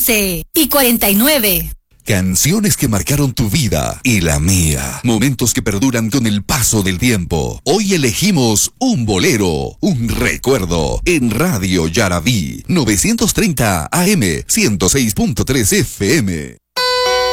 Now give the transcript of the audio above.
11:49. Canciones que marcaron tu vida y la mía. Momentos que perduran con el paso del tiempo. Hoy elegimos un bolero, un recuerdo. En Radio Yarabí, 930 AM, 106.3 FM.